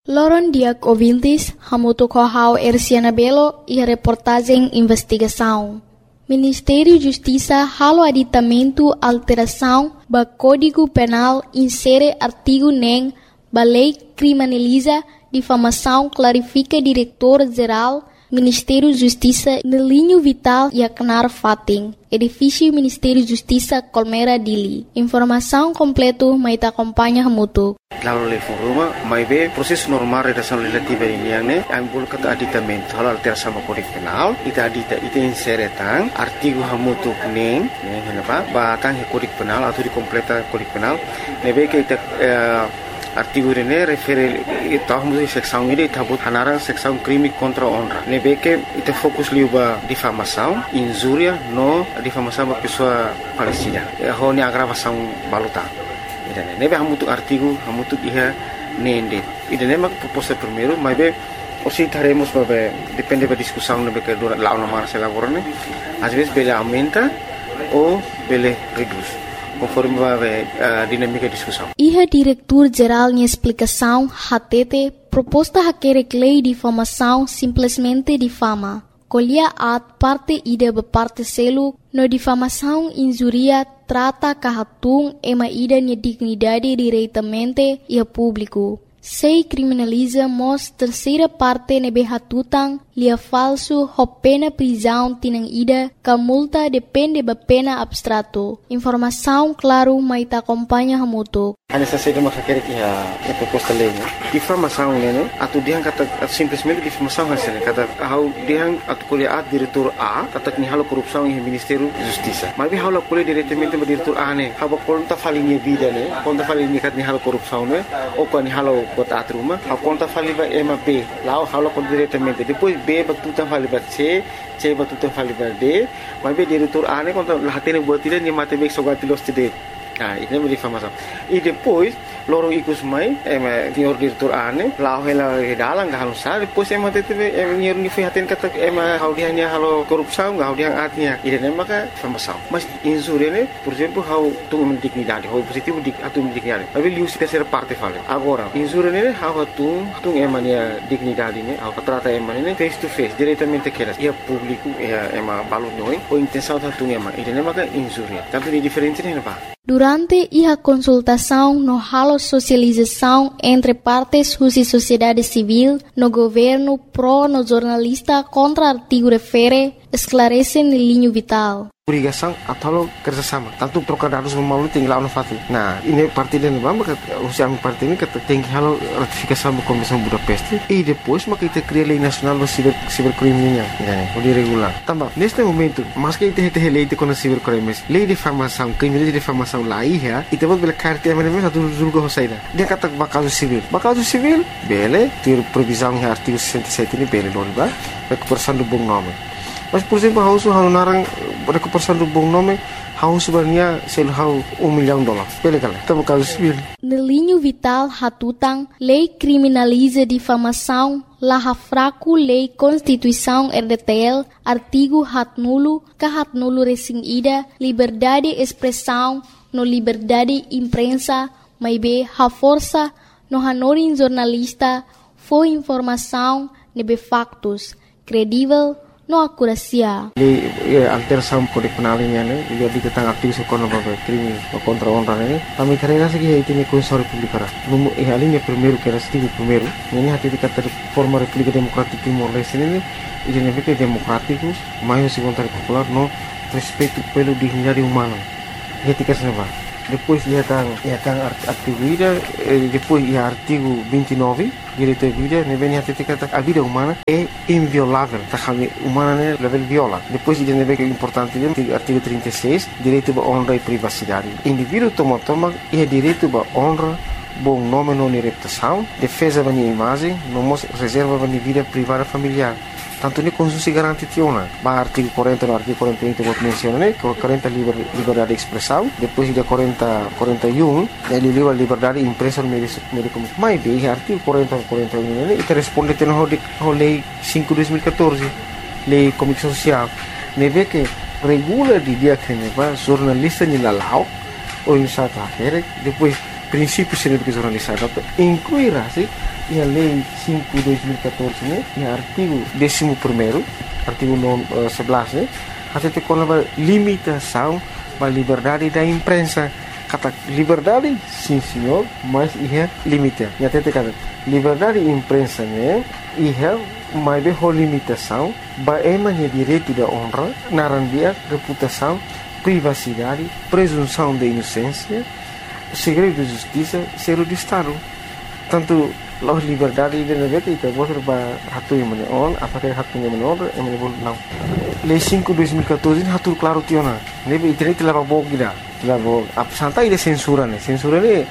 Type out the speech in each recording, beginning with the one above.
Loron Diak ouvintes, hamutu kohau Erciana Belo e a reportagem investigação. Ministério Justiça halo aditamento alteração ba Código Penal insere artigo nem ba lei criminaliza difamação clarifica diretor-geral Ministério Justiça no linho vital e Aknar Fating, edifício Ministério Justiça Colmera Dili. Informação completa mai ta acompanha hamutu. Lalu level rumah, mai be proses normal redação legislativa ini yang ne, yang boleh kata aditamento, hal alteração sama Kode Penal, ita insere tang artigo hamutu neng, kenapa? Batang Kode Penal atau dikompleta Kode Penal, nebe ke ita artigo ini refere tahun seksão ini tabut hanarang seksão crime contra honra. Nebe ke ita fokus liuba difamação, injúria no difamação ba pessoa falecida. Ho ni agravação baluta. Nebe hamutu artigo hamutu iha nende. Ida nema proposta primeiro, mas be osi taremos babe depende da discussão nebe que dura lá na marcha laborane. Às vezes bele aumenta ou bele reduz, conforme a dinâmica de discussão. Iha diretor-geral em explicação hatete proposta haquere lei de difamação simplesmente difama. Colhia at parte ida parte selo no difamação injuria trata kahatung ema ida ni dignidade diretamente e a público. Sei criminaliza mos terceira parte nebe hatutang lia falso ho pena prisão tinang ida ka multa depende ba pena abstrato. Informação claro mai ta acompanha hamutu. Ana sa seda makakere ki a proposta lei. Difamação né? Atu diang kata simplesmente difamação hasil kata how diang atu kuliah diretor A kata ni halo korupsão em Ministério Justiça. Mas bi halo kuliah diretamente ba diretor A ne. Haba konta falinha vida ne. Konta falinha kat ni halo korupsão ne. O ko ni halo bota atruma. Ha konta faliba MB. Lá halo kon diretamente. Depois B batuta faliba C batuta faliba D. Mas bi diretor A ne konta lahatene buat dia ni mate bek sogatilos tide. Ini é difamação. E depois, lorong ikut mai, senhor diretor ane, lau hela dalang gak halusar, depois teve senhor ni fihatin kata hau dia ni halo korupsão, gak hau dia atnya. Ini maka difamação. Mas injúria ne, por exemplo, hau tung dignidade, hau positivo atung dignidade. Mas liu terceira parte fala. Agora, injúria ne hau tung emania dignidade ne, hau trata emania face to face, diretamente aquelas. E a público, balu noi, ou intenção tung Ini maka injúria. Tanto de diferente ne apa? Durante a consultação no halo socialização entre partes e sociedade civil, no governo pro no jornalista contra artigo refere, esclarece no linho vital. Obrigação atau kerjasama. Tanto trocar dados melalui tinggal no fati. Nah, ini parti dan bamba usia parti ini kata tinggi halo ratifikasi Konvensi Budapest e depois maka kita cria lei nacional do cibercrime o de regular. Tambah, neste momento, mas que kita lei de cibercrime, lei de difamação, crime de difamação lá ia, itu buat bela kartu yang mana satu julga hosaida. Dia kata bakal civil, bele, ter previsão em artigo 67 ini bele loriba, recuperação do bom nome. Mas, por exemplo, hausu narang recuperação do bom nome, hausu sebenarnya selhau $1 milhão. Bele kala, kita bakal civil. No linho vital hatutang, lei criminaliza difamação, laha fraco lei Constituição RDTL, artigo hatnulo, kahatnulo resing ida, liberdade expressão, no liberdade imprensa, mas be ha força, no hanorin jornalista, foi informação, nebe factos, credível, no akurasia. Lei alteração Kode Penal ini ne, jadi tentang aktivis ekonomi crime contra honra ne. Kami karena segi itu ni Konstitusi Republik Ara. Numu alinha primeiro que era artigo primeiro. Ini hati kata forma República Democrática Timor-Leste ini identik democrático, mais segundo popular no respeito pelo dignidade humana. Etika senapa. Depois ia tang artigo ida, depois ia artigo 29 direito à vida, ne vem hati kata a vida humana é inviolável, tá kami humana ne level viola. Depois ia ne que importante artigo 36, direito à honra e privacidade. Indivíduo toma ia direito à honra, bom nome não reputação, defesa da minha imagem, não reserva da minha vida privada familiar. Tanto ni Konstitusi garanti tiona, ba artigo 40 no artigo 41 que vou mencionar, 40 liberdade de expressão, depois de 41 ele livre liberdade de imprensa no meio comunicação. Mas bem, artigo 40 41 ele responde ao lei 5/2014, lei comunicação social, neve que regula de dia que neva jornalista ni lalau ou insata depois princípios de jornalismo incluirá a Lei 5/2014, né, e artigo 11º, artigo 11, até com a limitação da liberdade da imprensa. Kata liberdade, sim senhor, mas é limite. E até kata liberdade da imprensa, né, mas é limitação, é direito da honra, narandia, reputação, privacidade, presunção de inocência, segredo de justiça, zero de Estado. Tanto a liberdade de negócio itu boleh hatu yang menon, apakah hatu yang menon, yang boleh não. Lei 5/2014 hatu claro tiona. Nebe internet leva bog gida, leva santai de censura né. Censura né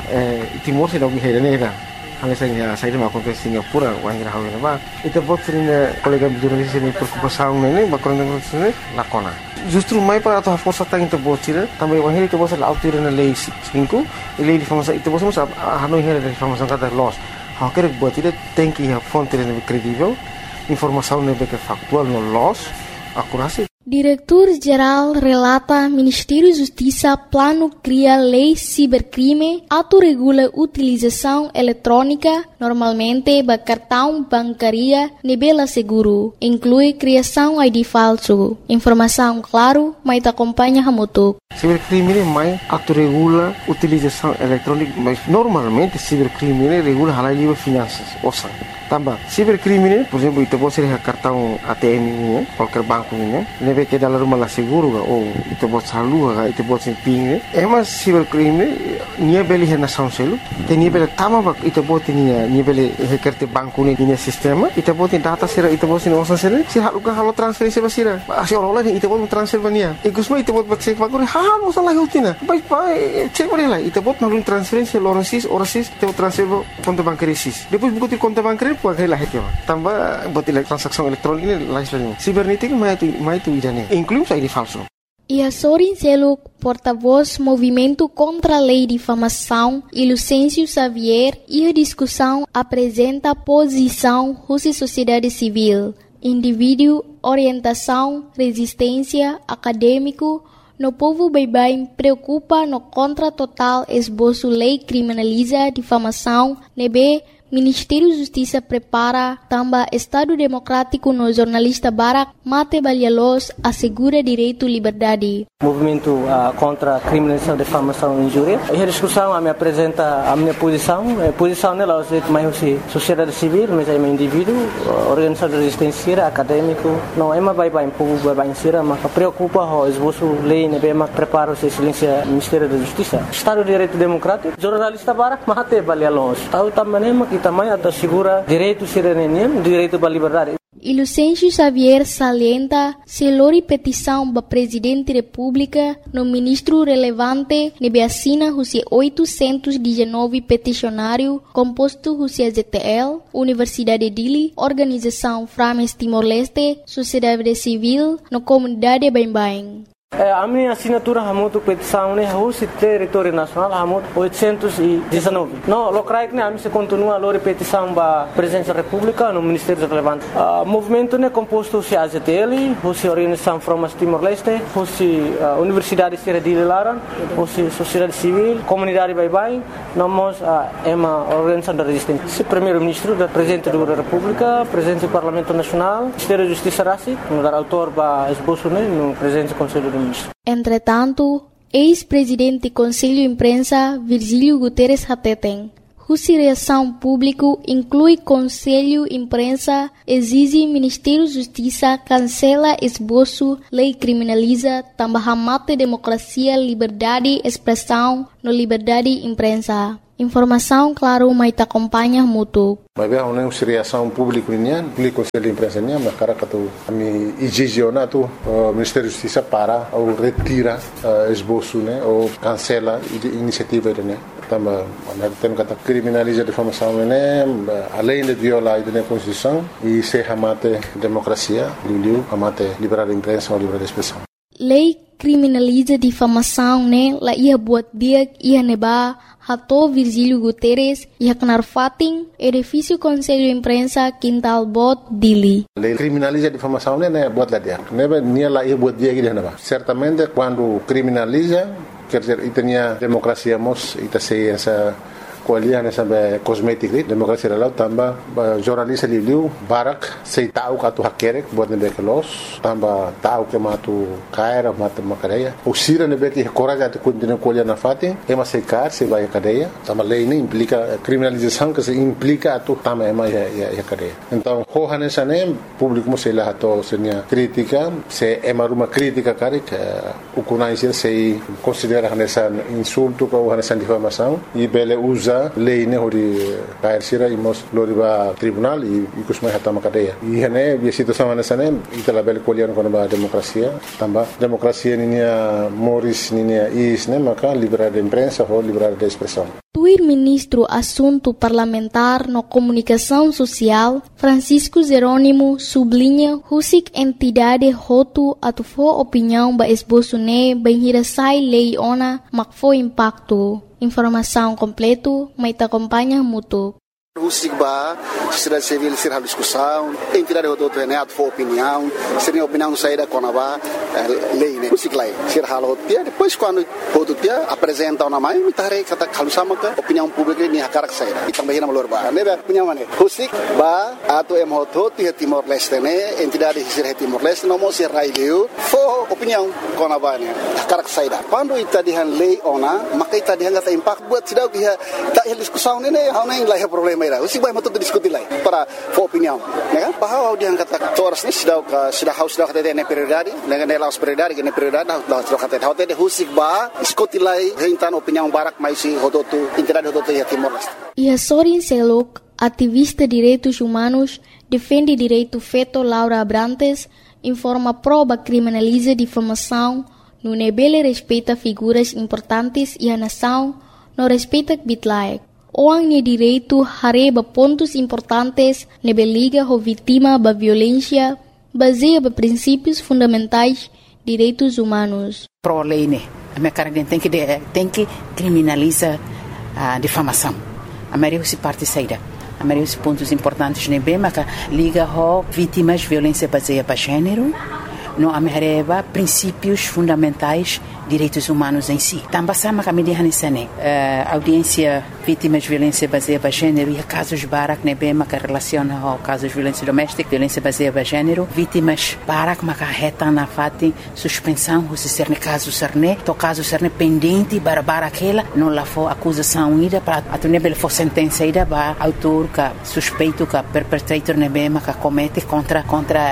Timor se dá o que é né. Hanya saya mau ke Singapura, wanita hal ini, bah itu buat sering kolega jurnalis ini preocupação né, background ini lakona. Justru mai para atau força tang itu buat sih, também wanita itu buat altura na lei 5, lei de informação itu buat masa hanoi hera de informação kata loss. Hal kira buat itu tem que a fonte lebih kredibel, informação lebih factual no loss, akurasi. Diretor-Geral relata Ministério Justiça plano cria lei cibercrime, autorregula utilização eletrônica, normalmente ba cartão bancaria nebela seguro, inclui criação ID falso. Informação claro, mas acompanha Hamutuk. Cibercrime mais autorregula utilização eletrônica, mas normalmente cibercrime regula halal livre finanças, ouçam. Tambah, cibercrime, por exemplo, itu boleh ser cartão ATM ini, qualquer banco ini, nebe que dalam rumah lah seguro, ou itu boleh salur, itu boleh ser ping, emas cibercrime, nia beli hena sound selu, nia beli tamam itu boleh nia beli hekerte banco ini nia sistema, itu boleh data sera, itu boleh ser osan sera, si halukan halu transferensi basira, asyik orang-orang itu boleh transfer bania, ikusma itu boleh cek banco, halu salah utina, baik cek boleh lah, itu boleh nalun transferensi orang sis, itu boleh transfer konto bancaria sis, depois buku konto bancaria Pagailah itu, tambah buat transaksi elektronik ini lain. Cibernética mais itu idane, inclui ID falso. Ia Sorin Seluk, porta-voz Movimento contra a Lei de Difamação, e Lucêncio Xavier, e a discussão apresenta posição Rússia Sociedade Civil, indivíduo, orientação, resistência, acadêmico, no povo bem preocupa no contra total esboço lei criminaliza difamação, nebe Ministério Justiça prepara também Estado Democrático no jornalista Barak Mate Balialos assegura direito e liberdade. Movimento contra a criminalização, difamação e injúria. E a discussão me apresenta a minha posição. A posição nela é mais sociedade civil, mas é um indivíduo, organização de resistência, acadêmico. Não é mais bem povo bem sira, mas preocupa o esboço lei, né? Bem prepara o silêncio Ministério da Justiça. Estado de Direito Democrático, jornalista Barak Mate Balialos. Tahu também também assegura direito cidadania, direito à liberdade. E Lucêncio Xavier salienta se lori petição ba Presidente da República no ministro relevante nebe assina Rússia 819 peticionário composto Rússia ZTL, Universidade de Dili, Organização Frames Timor-Leste, Sociedade Civil, no comunidade Bain-Bain. A minha assinatura é muito petição, né? Rússia território nacional é muito 819. Não, locais né? A minha continua a lor petição para Presidência da República no Ministério relevante. O movimento né composto Rússia AZTL, Rússia Organização Frames Timor-Leste, Rússia Universidade de Dili Laran, Rússia Sociedade Civil, Comunidade Bain-Bain, nós é uma organização da resistência. Primeiro-Ministro, da Presidente da República, Presidente do Parlamento Nacional, Ministério da Justiça Rassi, no dar autor para esboço né? No Presidente do Conselho do Entretanto, ex-presidente do Conselho Imprensa Virgílio Guterres Hateten, Rússia Reação Público inclui Conselho Imprensa, exige Ministério da Justiça cancela esboço, lei criminaliza, também mate democracia, liberdade, expressão, no liberdade imprensa. Informação, claro, mas te acompanha muito. Mas é uma reação pública nian, público Conselho de Imprensa nian, mas cara que tu me exige tu Ministério da Justiça para ou retira esboço, né, ou cancela iniciativa, né. Também tem que criminaliza a difamação, né, além de violar a Constituição e se amate democracia, amate liberdade de imprensa ou liberdade de expressão. Lei criminaliza difamação, né? La ia buat dia ia neba hato Virgílio Guterres ia kenar fating edifício Conselho Imprensa Quintal Bot Dili. Lei criminaliza difamação, né? Buat lá dia. Neba nia la ia buat dia que neba. Certamente quando criminaliza quer dizer, itania demokrasia mos ita sei essa kualian essa kosmetik demokrasia lalau tamba jornalista liu barak sei tahu katu hakerek buat nebe kelos tamba tahu ke matu kaira matu makareia usira nebe que coragem atu continua kualian na fati ema sei kar sei vai cadeia tamba lei nem implica criminalização que se implica atu tamba ema ya cadeia então hohan essa nem público sei lá to senia crítica se ema uma crítica karek o conhecer sei considera essa insulto ou essa difamação e bele usa lei ne hori kair sira imos loriba tribunal e kusmai hatama cadeia e hene bi situação nessa nem itala bele kolian kono ba demokrasia tamba demokrasia ninia moris ninia is ne maka liberdade de imprensa ou liberdade de expressão. O ministro Assunto Parlamentar no Comunicação Social, Francisco Jerônimo, sublinha husik entidade hotu atufo opinião ba esboço ne benhirasai lei ona makfo impacto. Informação completo, mas te acompanha muito. O SIGBA, sociedade civil, ser a discussão, entidade do outro neto for opinião, seria opinião saída com a lei, né? O SIGLA, ser a lotia, depois quando o outro dia apresenta uma mãe, me tarei kata kalusama ka opinião pública ni hakarak saída. E também na malorba, né? Opinião mana? O SIGBA, ato emhoto ti Timor Leste, né? Entidade ser Timor Leste, não mo ser raileu, for opinião com a bane, hakarak saída. Quando ita dihan lei ona, maka ita dihan kata impact buat sidau dia tak diskusão né? Hau nem lah problema. O SIGBA é muito discutir lá para for opinião, né? Bahwa dia kata toras ni sudah house sudah kata ne prioridade, dengan nelas prioridade, ne prioridade dah sudah kata hotel de SIGBA diskutir lá rentan opinião barak mais si hototu entidade hototu ya Timor Leste. E a Sorin Selok, ativista de direitos humanos, defende direito feto Laura Abrantes, informa prova criminaliza difamação, no nebele respeita figuras importantes e a nação não respeita bitlaek. Orang ni direito hareba pontos importantes nebe liga ho vítima da violência baseia ba princípios fundamentais direitos humanos. Pro lei né, a minha cara tem que criminalizar a difamação. A maioria se parte saída. A maioria dos pontos importantes nebe maka liga ho vítimas violência baseia ba gênero. No amereba princípios fundamentais direitos humanos em si. Também sama kami dihanisane audiência vítimas de violência baseada em gênero e casos barak nebe maka relaciona ao casos de violência doméstica, violência baseada em gênero, vítimas barak maka reta na fati suspensão se ser ne caso serne, to caso serne pendente bara aquela não lá for acusação ida para atunebel for sentença ida ba autor ka suspeito ka perpetrator nebe maka comete contra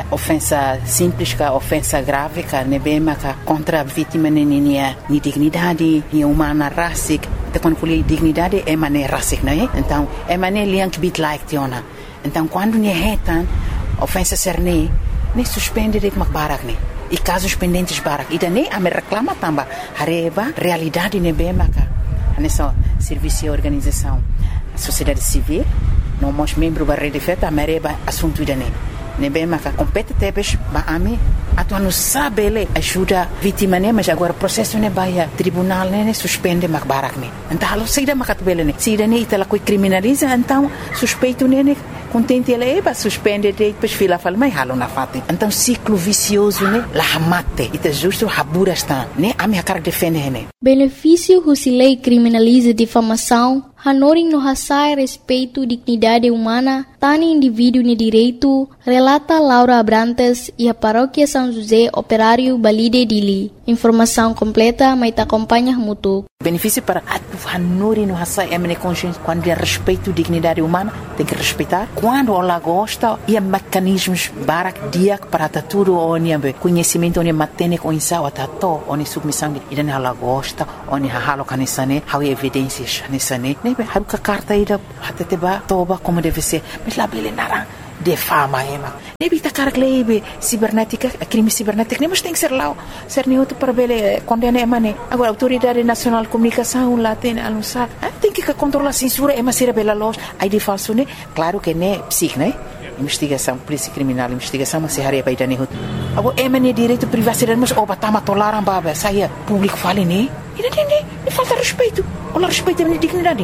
ofensa simples ka ofensa grave ka nebe maka contra vítima ni dignidade, ni humana racic, então quando falei dignidade é maneira racic, não é? Então é maneira liang bit like tiona. Então quando ni retan ofensa serne, nem suspende de macbarak ne. E casos pendentes barak, e daí a me reclama tamba hareba realidade ne bem maka. Nessa serviço e organização, sociedade civil, não mos membro da rede feta, a mereba assunto ida ne. Nebe maka competitebes ba ami atu não sabe ele ajuda vítima ne mas agora processo ne baia tribunal ne suspende mak barak ne então alo saída makat bele ne saída ne itala coi criminaliza então suspeito ne contente ele ba suspende depois fila fala mai halo na fati então ciclo vicioso ne la mate ita justo habura está ne ami hakar defende ne benefício se lei criminaliza difamação hanoring no hasai respeito dignidade humana tani indivíduo ne direito relata Laura Abrantes e a paróquia São José Operário Balide Dili. Informação completa, mas te acompanha muito. Benefício para a hanuri no hasai é consciência quando é respeito dignidade humana tem que respeitar quando ela gosta e mecanismos barak dia para tudo onde conhecimento onde matene com insau atato onde submissão e dan ela gosta onde halo kanisane how evidências nisane nebe haruka carta ida hateteba toba como deve ser mas lá bele narang defama ema nebi takar klebe cibernética crime cibernético mas tem que ser lá ser neutro para bele condena emane agora autoridade nacional de comunicação lá tem anunciar tem que controlar a censura ema ser bela loja aí de falso né claro que né psic né investigação polícia criminal investigação mas se haria para idane agora emane direito privacidade mas obatama tolaram baba saia público fale né e falta respeito ou respeito a dignidade né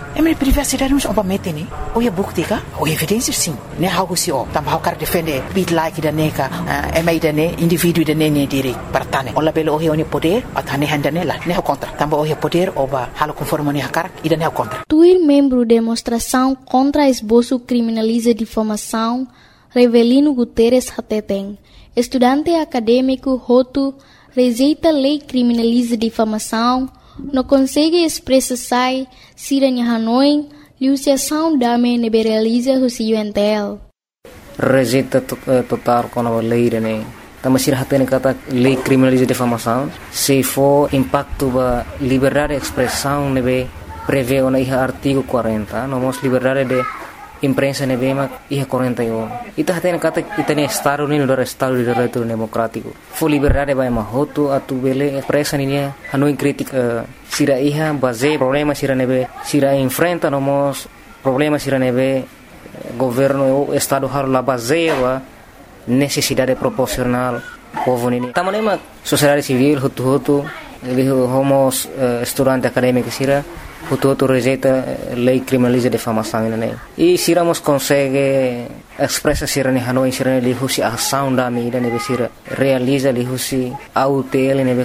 Mas privacidade não é uma meta, né? Ou é bukti ka? Ou é evidência, sim. Né? Algo se ó. Também o cara defende bit like da neka, da né, indivíduo da né direito para tane. Ou labelo ou é poder, até né handa né lá. Né o contra. Também ou é poder ou ba halo conforme né cara e da né o contra. Tuir membro demonstração contra esboço criminaliza difamação, Revelino Guterres Hateteng, estudante acadêmico Hotu, rejeita lei criminaliza difamação, não consegue expressar se Hanoi, liuciação dame neberaliza o UNTL. Rejeita total com a lei, né? Também se hatene kata lei criminaliza difamação, se for impacto ba liberdade de expressão, nebe prevê o artigo 40, nomos liberdade de imprensa nebema ia 41. Ita hatene kata itane estado ni do estado de direito democrático. Fo liberdade ba mahoto atu bele expressa ni Hanoi crítica sira iha base problema sira nebe sira enfrenta nomos problema sira nebe governo o estado har la base wa necessidade proporcional povo ni. Tamanema sociedade civil hutu homos estudante acadêmico sira Hutu rejeita lei criminaliza difamação né? E se iramos consegue expressa sira ni Hanoi sira ni husi ação da mídia ne sira realiza li husi autel ne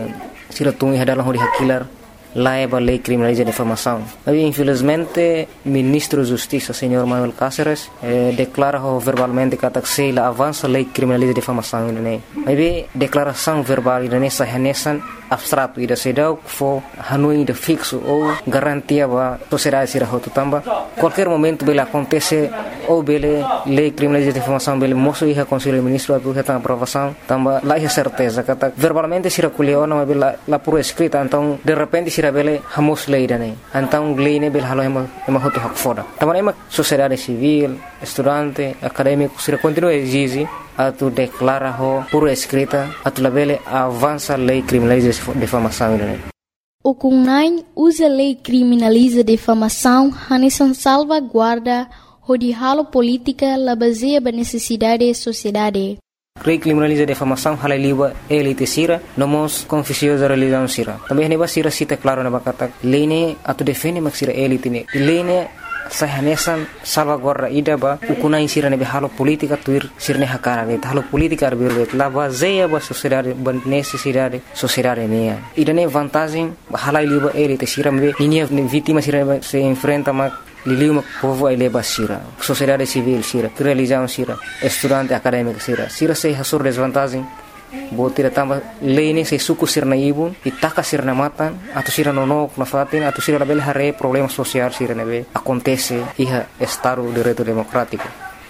sira tungi hadalah hori hakilar laiba lei criminaliza difamação. Mas infelizmente ministro de Justiça senhor Manuel Cáceres declara verbalmente que la avança lei criminaliza difamação né? Mas declaração verbal ne sahanesan abstrato ida sedau fo Hanoi de fixo ou garantia ba sociedade sira hotu tamba qualquer momento bela acontece ou bele lei criminaliza difamação bele moço ia conselho ministro abu heta aprovação tamba lá é certeza kata verbalmente sira kuliona bela la por escrita então de repente sira bele hamos lei dane então lei ne bele halo ema hotu hak foda tamba ema sociedade civil estudante acadêmico sira continua exige atu declara ho por escrita atu labele avança lei criminaliza difamação né? O CUNAI usa lei criminaliza difamação hanesan salvaguarda de halo política la baseia ba necessidade da sociedade. Lei criminaliza difamação halaliwa elite sira nomos confusiosa religião sira. Também neba sira cita claro na bakata lei ne atu defende mak sira elite ne. Lei ne sahanesan salvaguarda ida ba ukunai sira nebe halo politika tuir sirne hakara vet halo politika arbir la baseia ba sociedade ba necessidade sociedade ne ida ne vantagem halai liba elite sira me ninia vítima sira se enfrenta ma liliu povo ai leba sira sociedade civil sira religião sira estudante acadêmico sira se hasur desvantagem botira tamba lei se suku sirna ibun itaka sirna matan atau sira nonok na fatin atau sira label hare problema social sira nebe acontece iha estado de direito democrático.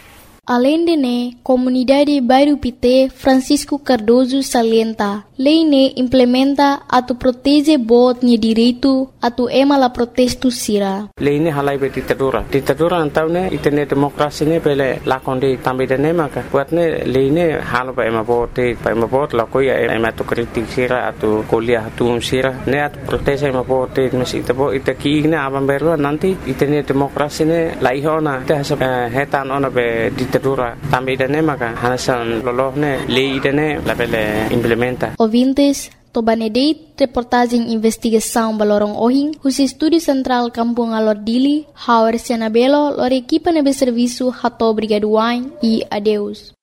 Além de ne, comunidade Bairro Pité Francisco Cardoso salienta, lei ne implementa atu protege bot ni direito atu ema la protesto sira. Lei ne halai be ditadura antau ne itene demokrasi ne pele lakonde tambe de ne maka buat ne lei ne halo ba ema bot la ko ya ema to kritik sira atu kuliah atu sira ne atu protege ema bot mesi tabo itaki ne abam berwa nanti itene demokrasi ne laihona te hetan ona be ditadura tambe de ne maka hanasan lolohne lei de ne la pele implementa. Ouvintes, Tobanedeit, reportagem investigação Balorong Ohing, os Estúdio Central Kampung Alordili, Hauer Senabelo, lor equipa nebe serviço Hato Brigaduain e adeus.